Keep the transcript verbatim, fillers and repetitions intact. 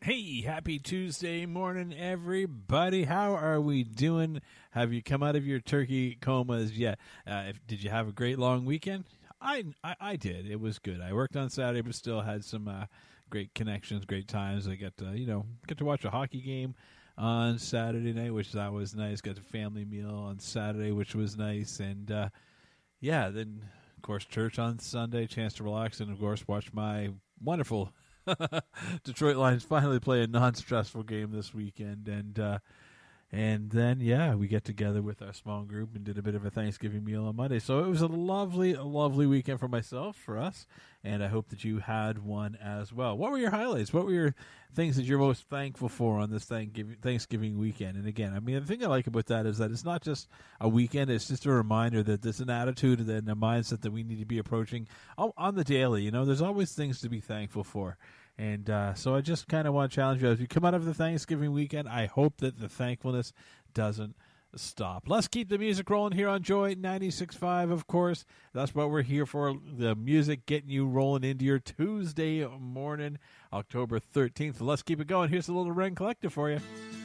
Hey, happy Tuesday morning, everybody. How are we doing? Have you come out of your turkey comas yet? Uh, if, did you have a great long weekend? I, I, I did. It was good. I worked on Saturday, but still had some uh, great connections, great times. I got to, you know, get to watch a hockey game on Saturday night, which that was nice. Got a family meal on Saturday, which was nice. And, uh, yeah, then, of course, church on Sunday, chance to relax, and, of course, watch my wonderful Detroit Lions finally play a non-stressful game this weekend, and uh, and then yeah, we get together with our small group and did a bit of a Thanksgiving meal on Monday. So it was a lovely, a lovely weekend for myself, for us, and I hope that you had one as well. What were your highlights? What were your things that you're most thankful for on this Thanksgiving Thanksgiving weekend? And again, I mean, the thing I like about that is that it's not just a weekend; it's just a reminder that there's an attitude and a mindset that we need to be approaching on the daily. You know, there's always things to be thankful for. And uh, so I just kind of want to challenge you as we come out of the Thanksgiving weekend. I hope that the thankfulness doesn't stop. Let's keep the music rolling here on Joy ninety-six point five, of course. That's what we're here for, the music getting you rolling into your Tuesday morning, October thirteenth. Let's keep it going. Here's a little Ren Collective for you.